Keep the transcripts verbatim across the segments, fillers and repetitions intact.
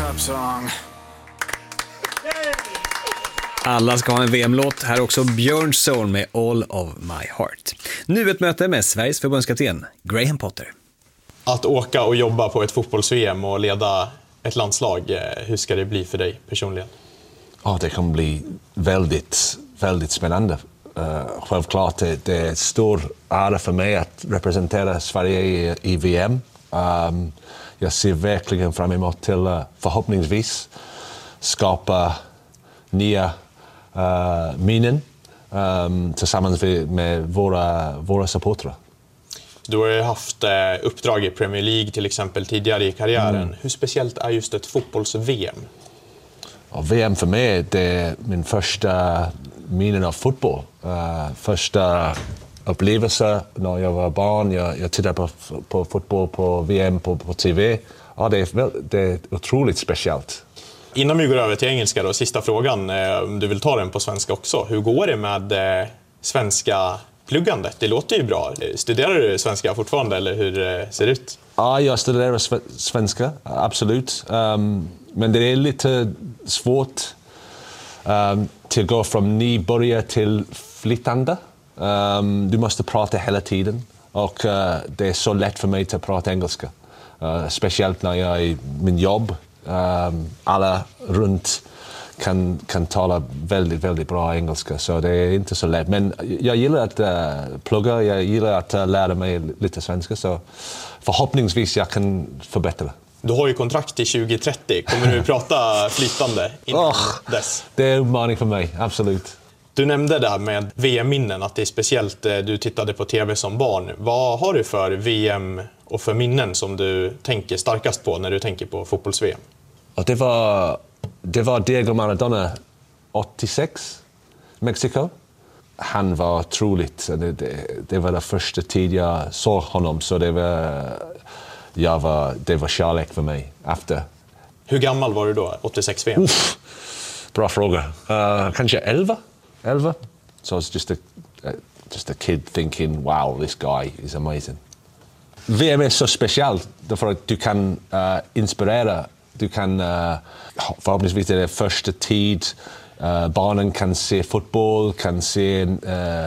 Cup song. Alla ska ha en V M-låt. Här också Björn Soul med All of My Heart. Nu ett möte med Sveriges förbundskapten Graham Potter. Att åka och jobba på ett fotbolls-V M och leda ett landslag, hur ska det bli för dig personligen? Ja, det kommer bli väldigt, väldigt spännande. Uh, självklart det, det är en stor ära för mig att representera Sverige i, i V M. Um, jag ser verkligen fram emot till uh, förhoppningsvis skapa nya uh, minnen um, tillsammans med våra, våra supportrar. Du har ju haft eh, uppdrag i Premier League till exempel tidigare i karriären. Mm. Hur speciellt är just ett fotbolls-V M? Ja, V M för mig det är min första minnen av fotboll. Uh, första upplevelse när jag var barn. Jag, jag tittade på, på fotboll på V M på, på T V. Ja, det, är, det är otroligt speciellt. Innan vi går över till engelska då, sista frågan, om du vill ta den på svenska också. Hur går det med eh, svenska pluggandet? Det låter ju bra. Studerar du svenska fortfarande eller hur ser det ut? Ja, jag studerar svenska, absolut. Um, men det är lite svårt um, till att gå från nybörjare till flyttande. Um, du måste prata hela tiden och uh, det är så lätt för mig att prata engelska. Uh, speciellt när jag är i min jobb. Um, alla runt kan, kan tala väldigt, väldigt bra engelska, så det är inte så lätt. Men jag gillar att uh, plugga, jag gillar att uh, lära mig lite svenska, så förhoppningsvis jag kan förbättra. Du har ju kontrakt till tjugo trettio. Kommer du prata flytande innan oh, dess? Det är en utmaning för mig, absolut. Du nämnde där med V M-minnen, att det är speciellt du tittade på T V som barn. Vad har du för V M och för minnen som du tänker starkast på när du tänker på fotbolls-V M? Och det var, det var Diego Maradona åttiosex, Mexiko. Han var otroligt. Det, det, det var den första tid jag såg honom, så det var, jag var, det var kärlek för mig efter. Hur gammal var du då, åttiosex V M? Uff, bra fråga. Uh, kanske elva? elva. So I was just a, uh, just a kid thinking, wow, this guy is amazing. V M är så speciellt därför att du kan uh, inspirera. Du kan, uh, förhoppningsvis är det första tid uh, barnen kan se fotboll, kan se uh,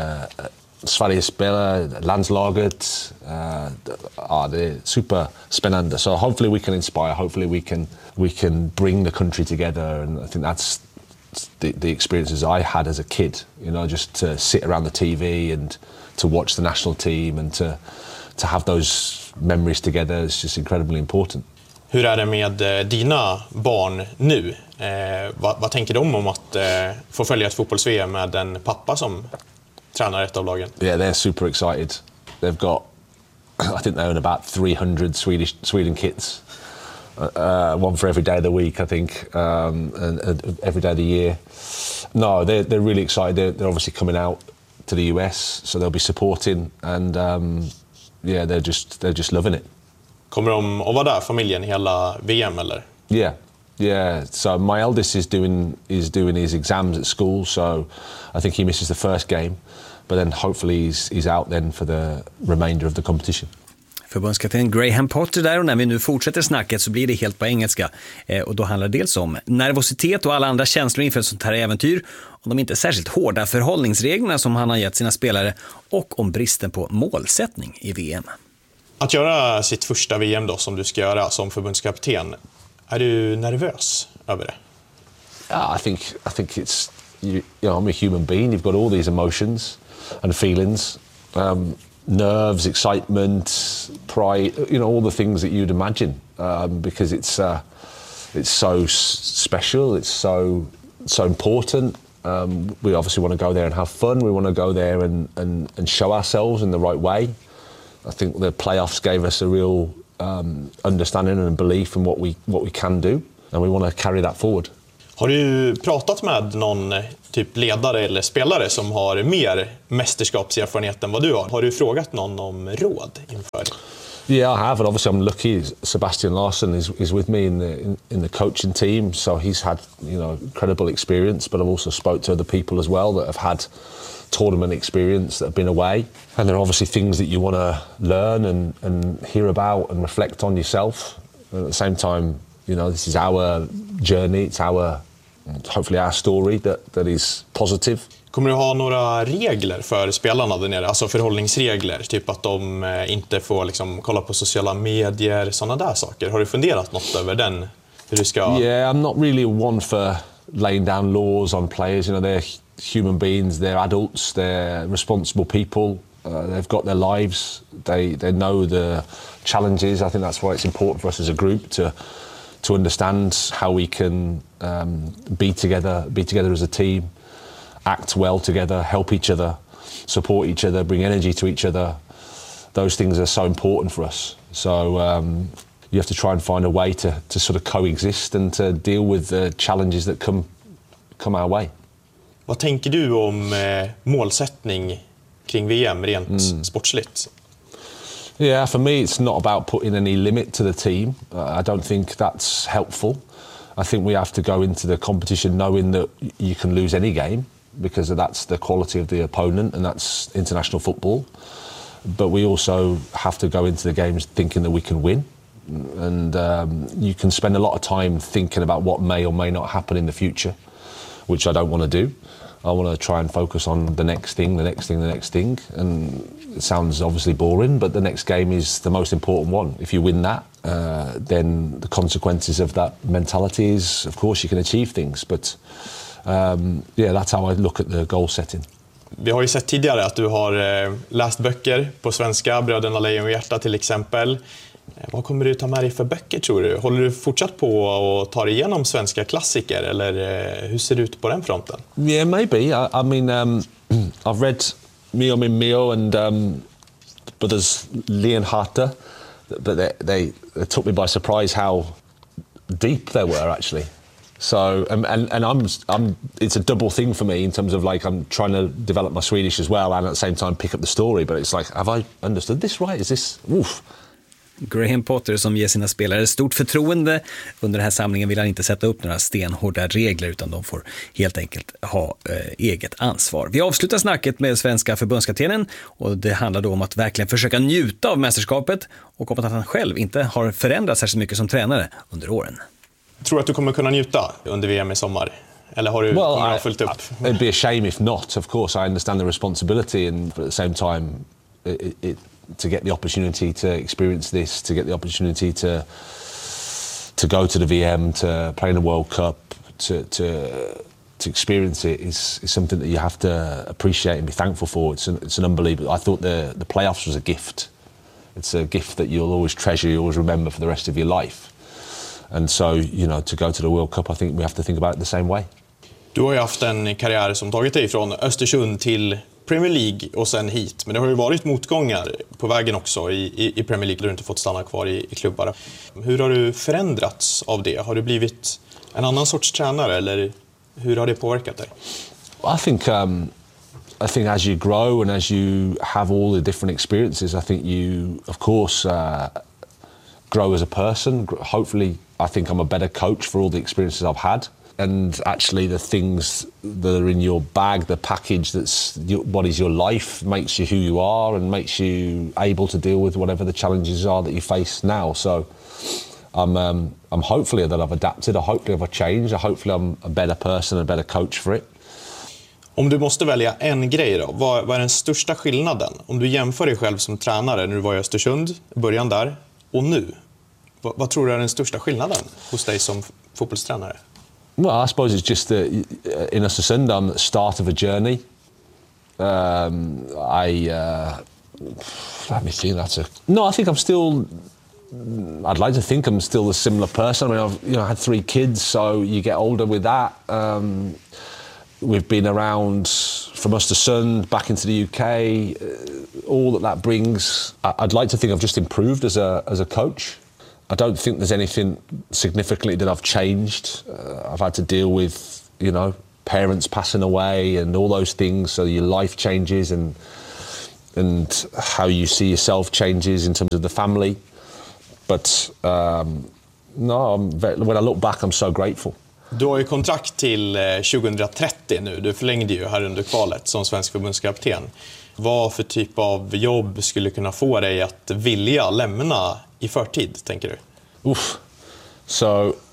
Sverige spela, landslaget. Uh, uh, det är superspännande. So hopefully we can inspire, hopefully we can, we can bring the country together, and I think that's The, the experiences I had as a kid, you know, just to sit around the T V and to watch the national team and to to have those memories together is just incredibly important. Hur är det med dina barn nu? Eh, vad, vad tänker de om att eh, få följa ett fotbolls-V M med en pappa som tränar ett av lagen? Yeah, they're super excited. They've got, I think they own about three hundred Swedish Sweden kits. Uh, one for every day of the week, I think, um, and, and every day of the year. No, they're, they're really excited. They're, they're obviously coming out to the U S, so they'll be supporting, and um, yeah, they're just they're just loving it. Kommer de att vara där, familjen, hela V M eller? Yeah, yeah. So my eldest is doing is doing his exams at school, so I think he misses the first game, but then hopefully he's he's out then for the remainder of the competition. Förbundskapten Graham Potter där, och när vi nu fortsätter snacket så blir det helt på engelska. Eh, och då handlar det dels om nervositet och alla andra känslor inför ett sånt här äventyr, om de inte särskilt hårda förhållningsreglerna som han har gett sina spelare och om bristen på målsättning i V M. Att göra sitt första V M då, som du ska göra som förbundskapten, är du nervös över det? Yeah, I think I think it's you, you know, I'm a human being. You've got all these emotions and feelings. Um, nerves, excitement, pride, you know, all the things that you'd imagine, um, because it's uh, it's so special, it's so so important. Um, we obviously want to go there and have fun. We want to go there and, and, and show ourselves in the right way. I think the playoffs gave us a real um, understanding and belief in what we what we can do, and we want to carry that forward. Har du pratat med någon typ ledare eller spelare som har mer mästerskapserfarenhet än vad du har? Har du frågat någon om råd inför? Yeah, I have, and obviously I'm lucky. Sebastian Larsson is is with me in the in, in the coaching team, so he's had, you know, incredible experience. But I've also spoke to other people as well that have had tournament experience, that have been away, and there are obviously things that you want to learn and and hear about and reflect on yourself. And at the same time, You know, this is our journey, it's our, hopefully our story that, that is positive. Kommer du ha några regler för spelarna där nere? Alltså förhållningsregler, typ att de inte får liksom kolla på sociala medier, sådana där saker. Har du funderat något över den? Hur du ska... Yeah, I'm not really one for laying down laws on players. You know, they're human beings, they're adults, they're responsible people. Uh, they've got their lives. They they know the challenges. I think that's why it's important for us as a group to to understand how we can um, be together, be together as a team, act well together, help each other, support each other, bring energy to each other. Those things are so important for us. So um, you have to try and find a way to to sort of coexist and to deal with the challenges that come come our way. Vad tänker du om eh, målsättning kring V M rent mm. sportsligt? Yeah, for me it's not about putting any limit to the team. Uh, I don't think that's helpful. I think we have to go into the competition knowing that you can lose any game because that's the quality of the opponent and that's international football. But we also have to go into the games thinking that we can win. And um, you can spend a lot of time thinking about what may or may not happen in the future, which I don't want to do. I want to try and focus on the next thing, the next thing, the next thing. And it sounds obviously boring, but the next game is the most important one. If you win that, uh, then the consequences of that mentality is, of course, you can achieve things. But um, yeah, that's how I look at the goal setting. Vi har ju sett tidigare att du har eh, läst böcker på svenska, Bröderna Lejon och Hjärta till exempel. Vad kommer du ta med dig för böcker, tror du? Håller du fortsatt på och tar igenom svenska klassiker, eller hur ser det ut på den fronten? Yeah, maybe. I, I mean, um, I've read Mio Min Mio and um, Brothers Leonhardt, but they, they, they took me by surprise how deep they were, actually. So, um, and, and I'm, I'm, it's a double thing for me in terms of like I'm trying to develop my Swedish as well and at the same time pick up the story, but it's like, have I understood this right? Is this... Oof. Graham Potter som ger sina spelare stort förtroende. Under den här samlingen vill han inte sätta upp några stenhårda regler, utan de får helt enkelt ha eh, eget ansvar. Vi avslutar snacket med svenska förbundskaptenen, och det handlar då om att verkligen försöka njuta av mästerskapet och om att han själv inte har förändrats särskilt mycket som tränare under åren. Tror du att du kommer kunna njuta under V M i sommar? Eller har du well, I, följt upp? It'd be a shame if not. Of course, I understand the responsibility, and but at the same time, it, it, to get the opportunity to experience this, to get the opportunity to to go to the V M, to play in the World Cup, to to to experience it is, is something that you have to appreciate and be thankful for. It's an, it's an unbelievable. I thought the the playoffs was a gift. It's a gift that you'll always treasure, you always remember for the rest of your life. And so, you know, to go to the World Cup, I think we have to think about it the same way. Du har ju haft en karriär som tagit dig från Östersund till Premier League och sen hit. Men det har ju varit motgångar på vägen också i, i, i Premier League där du inte fått stanna kvar i, i klubbar. Hur har du förändrats av det? Har du blivit en annan sorts tränare, eller hur har det påverkat dig? I think um, I think as you grow and as you have all the different experiences, I think you, of course, uh, grow as a person. Hopefully, I think I'm a better coach for all the experiences I've had. And actually the things that are in your bag, the package that's your, what is your life, makes you who you are and makes you able to deal with whatever the challenges are that you face now. So I'm, um, I'm hopefully that I've adapted, I hopefully I've changed, I hopefully I'm a better person, a better coach for it. Om du måste välja en grej då, vad, vad är den största skillnaden? Om du jämför dig själv som tränare när du var i Östersund, i början där, och nu. Vad, vad tror du är den största skillnaden hos dig som fotbollstränare? Well, I suppose it's just that in Östersund I'm at the start of a journey. Um, I uh, let me think. That's a no. I think I'm still. I'd like to think I'm still a similar person. I mean, I've you know had three kids, so you get older with that. Um, we've been around from Östersund back into the U K. Uh, all that that brings. I'd like to think I've just improved as a as a coach. I don't think there's anything significantly that I've changed. Uh, I've had to deal with, you know, parents passing away and all those things, so your life changes and and how you see yourself changes in terms of the family. But um, no, I'm very, when I look back, I'm so grateful. Du har ju kontrakt till tjugohundratrettio nu. Du förlängde ju här under kvalet som svensk förbundskapten. Vad för typ av jobb skulle kunna få dig att vilja lämna i förtid, tänker du? Oof. So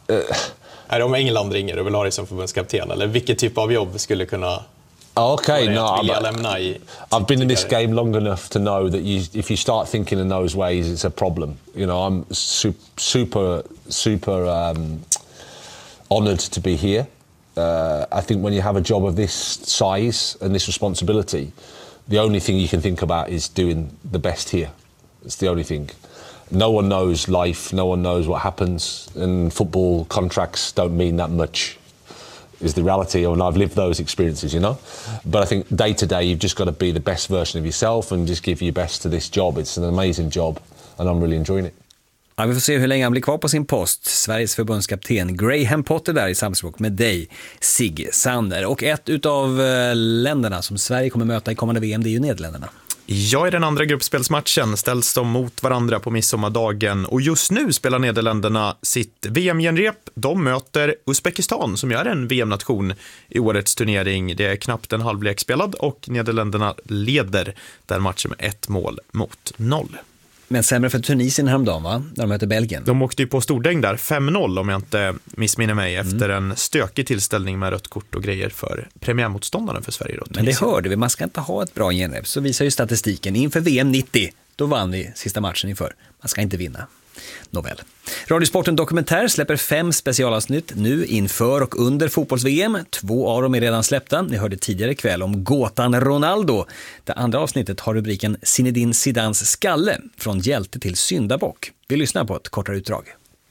Uh, är det om England ringer och vill ha dig som förbundskapten? Eller vilket typ av jobb skulle kunna... Okay, no, vilja lämna i, I've been in this game long enough to know that you, if you start thinking in those ways, it's a problem. You know, I'm super, super, super um, honoured to be here. Uh, I think when you have a job of this size and this responsibility, the only thing you can think about is doing the best here. It's the only thing. No one knows life, no one knows what happens, and football contracts don't mean that much, is the reality, and I've lived those experiences, you know. But I think day to day, you've just got to be the best version of yourself and just give your best to this job. It's an amazing job, and I'm really enjoying it. Ja, vi får se hur länge han blir kvar på sin post. Sveriges förbundskapten Graham Potter där i samspråk med dig, Sigge Sander. Och ett utav länderna som Sverige kommer möta i kommande V M, det är ju Nederländerna. Ja, i den andra gruppspelsmatchen ställs de mot varandra på midsommardagen och just nu spelar Nederländerna sitt V M-genrep. De möter Uzbekistan som är en V M-nation i årets turnering. Det är knappt en halvlek spelad och Nederländerna leder den matchen med ett mål mot noll. Men sämre för Tunisien häromdagen, va? När de möter Belgien. De åkte ju på stordäng där, fem noll om jag inte missminner mig, efter mm. en stökig tillställning med rött kort och grejer för premiärmotståndaren för Sverige. Då, Men det hörde vi, man ska inte ha ett bra genrep. Så visar ju statistiken inför V M nittio, då vann vi sista matchen inför. Man ska inte vinna. Nåväl. Radiosporten Dokumentär släpper fem specialavsnitt nu inför och under fotbolls-V M. Två av dem är redan släppta. Ni hörde tidigare kväll om gåtan Ronaldo. Det andra avsnittet har rubriken Zinedine Zidans skalle, från hjälte till syndabock. Vi lyssnar på ett kortare utdrag.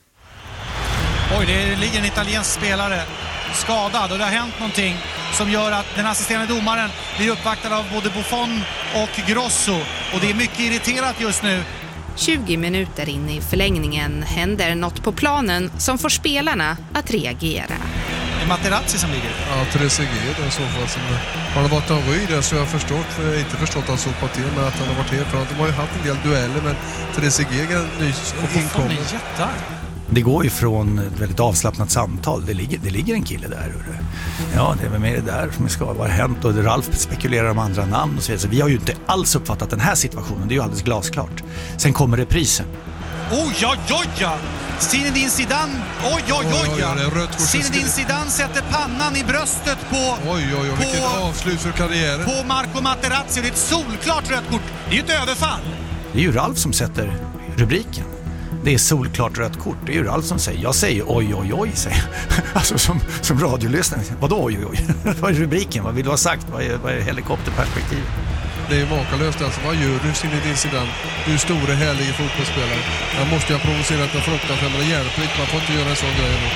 Oj, det ligger en italiensk spelare skadad och det har hänt någonting som gör att den assisterande domaren blir uppvaktad av både Buffon och Grosso, och det är mycket irriterat just nu. tjugo minuter in i förlängningen händer något på planen som får spelarna att reagera. Det är Materazzi som ligger. Ja, Trezeguet i så fall. Som, han har varit en röj där, så jag har förstått, för jag har inte förstått att han sopat till med att han har varit helt. För de har ju haft en del dueller, men Trezeguet är nyss och inkommer. Det går ju från ett väldigt avslappnat samtal. Det ligger, det ligger en kille där. Ja, det är väl mer det där som ska vara hänt. Och Ralf spekulerar om andra namn och så vidare. Så vi har ju inte alls uppfattat den här situationen. Det är ju alldeles glasklart. Sen kommer reprisen. Oj, oj, oj, oj! Zinedine Zidane, oj, oj, oj, oj. Zinedine Zidane sätter pannan i bröstet på... Oj, oj, oj, vilket avslut för karriären. På Marco Materazzi, det är ett solklart rött kort. Det är ju ett överfall. Det är ju Ralf som sätter rubriken. Det är solklart rött kort. Det är ju Ralf som säger. Jag säger oj, oj, oj, säger. Alltså som, som radiolyssnare. Vadå oj, oj, oj? Vad är rubriken? Vad vill du ha sagt? Vad är, vad är helikopterperspektivet? Det är makalöst alltså. Vad gör du, Zinedine Zidane? Du är stora, härliga fotbollsspelare. Han måste ju ha provocerat en fruktansvärt, men det hjälper inte. Man får inte göra en sån grej nu.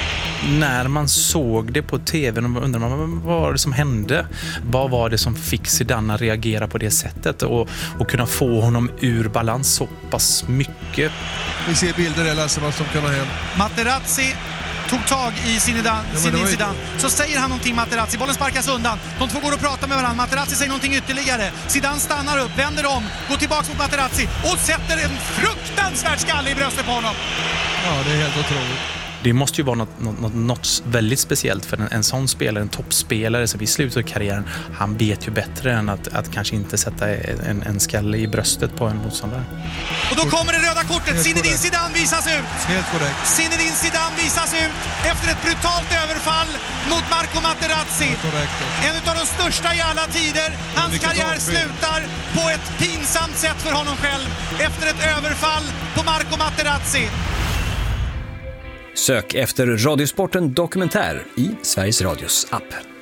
När man såg det på tv undrar man vad var det som hände. Vad var det som fick Zidane att reagera på det sättet och, och kunna få honom ur balans så pass mycket. Vi ser bilder där, Lasse, vad som kan ha hänt. Materazzi tog tag i Zinedine ja, Zidane. Så säger han någonting, Materazzi. Bollen sparkas undan. De två går och pratar med varandra. Materazzi säger någonting ytterligare. Zidane stannar upp, vänder om, går tillbaka mot Materazzi och sätter en fruktansvärd skalle i bröstet på honom. Ja, det är helt otroligt. Det måste ju vara något, något, något väldigt speciellt för en, en sån spelare, en toppspelare som i slutet av karriären, han vet ju bättre än att, att kanske inte sätta en, en skalle i bröstet på en motståndare. Och då kommer det röda kortet, Zinedine Zidane visas ut. Helt korrekt. Zinedine Zidane visas ut efter ett brutalt överfall mot Marco Materazzi. En av de största i alla tider. Hans karriär slutar på ett pinsamt sätt för honom själv efter ett överfall på Marco Materazzi. Sök efter Radiosporten Dokumentär i Sveriges Radios app.